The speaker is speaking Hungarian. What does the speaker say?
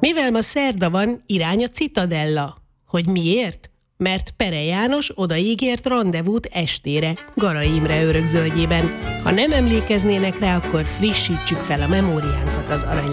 Mivel ma szerda van, irány a Citadella. Hogy miért? Mert Pere János odaígért randevút estére, Garai Imre Örökzöldjében. Ha nem emlékeznének rá, akkor frissítsük fel a memóriánkat az Arany